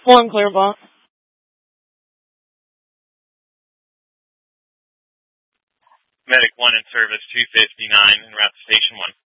One clear box. Medic 1 in service 259 en route to station 1.